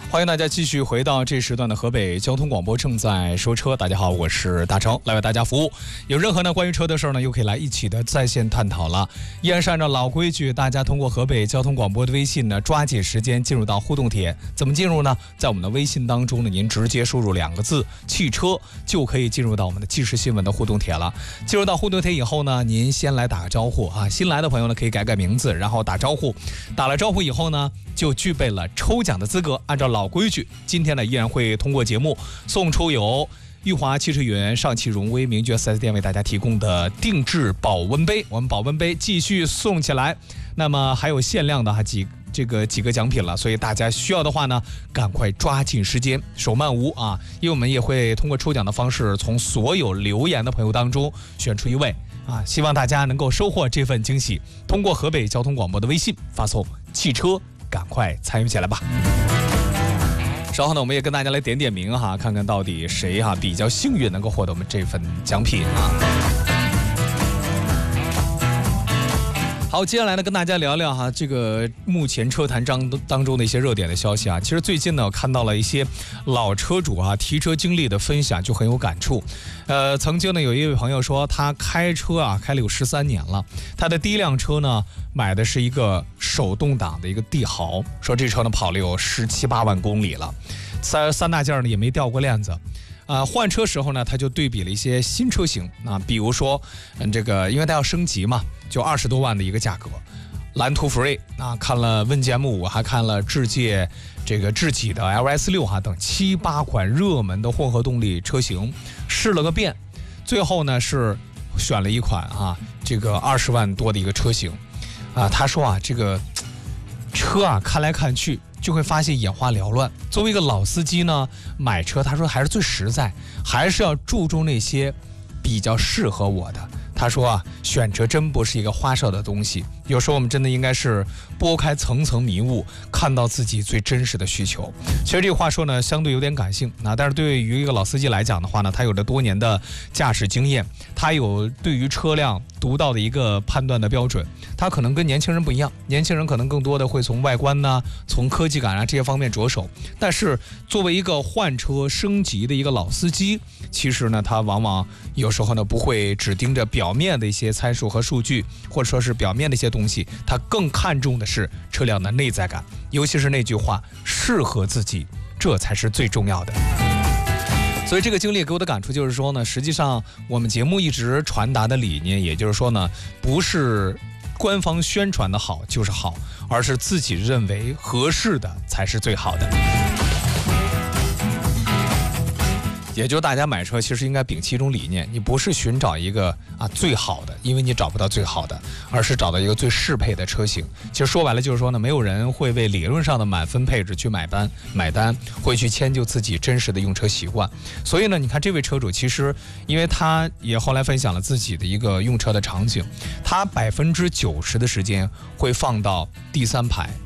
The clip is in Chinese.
欢迎大家继续回到这时段的河北交通广播，正在说车。大家好，我是大成，来为大家服务。有任何呢关于车的事儿呢，又可以来一起的在线探讨了。依然是按照老规矩，大家通过河北交通广播的微信呢，抓紧时间进入到互动帖。怎么进入呢？在我们的微信当中呢，您直接输入2个字“汽车”，就可以进入到我们的即时新闻的互动帖了。进入到互动帖以后呢，您先来打个招呼啊。新来的朋友呢，可以改名字，然后打招呼。打了招呼以后呢，就具备了抽奖的资格。按照老规矩，今天呢依然会通过节目送出由裕华汽车园上汽荣威名爵 4S 店为大家提供的定制保温杯，我们保温杯继续送起来。那么还有限量的几个奖品了，所以大家需要的话呢，赶快抓紧时间，手慢无啊！因为我们也会通过抽奖的方式，从所有留言的朋友当中选出一位啊，希望大家能够收获这份惊喜。通过河北交通广播的微信发送汽车，赶快参与起来吧。稍后呢，我们也跟大家来点名哈，看看到底谁哈比较幸运能够获得我们这份奖品啊。好，接下来呢，跟大家聊聊哈，这个目前车坛当中的一些热点的消息啊。其实最近呢，我看到了一些老车主啊提车经历的分享，就很有感触。曾经呢，有一位朋友说，他开车啊开了有13年了，他的第一辆车呢买的是一个手动挡的一个帝豪，说这车呢跑了有17、18万公里了，三大件呢也没掉过链子。换车时候呢，他就对比了一些新车型啊，比如说，这个因为他要升级嘛，就20多万的一个价格，蓝图 Free 啊，看了问界 M5，还看了智界这个智己的 LS6 哈等7、8款热门的混合动力车型，试了个遍，最后呢是选了一款啊这个20万多的一个车型啊，他说啊这个车啊看来看去，就会发现眼花缭乱。作为一个老司机呢，买车他说还是最实在，还是要注重那些比较适合我的。他说啊，选车真不是一个花哨的东西，有时候我们真的应该是拨开层层迷雾，看到自己最真实的需求。其实这个话说呢，相对有点感性啊，但是对于一个老司机来讲的话呢，他有着多年的驾驶经验，他有对于车辆独到的一个判断的标准，他可能跟年轻人不一样，年轻人可能更多的会从外观呢，从科技感啊这些方面着手，但是作为一个换车升级的一个老司机，其实呢，他往往有时候呢不会只盯着表面的一些参数和数据，或者说是表面的一些东西，他更看重的是车辆的内在感，尤其是那句话，适合自己，这才是最重要的。所以这个经历给我的感触就是说呢，实际上我们节目一直传达的理念，也就是说呢，不是官方宣传的好就是好，而是自己认为合适的才是最好的。也就大家买车其实应该摒弃一种理念，你不是寻找一个最好的，因为你找不到最好的，而是找到一个最适配的车型。其实说白了就是说呢，没有人会为理论上的满分配置去买单，会去迁就自己真实的用车习惯。所以呢，你看这位车主其实，因为他也后来分享了自己的一个用车的场景，他90%的时间会放到第3排。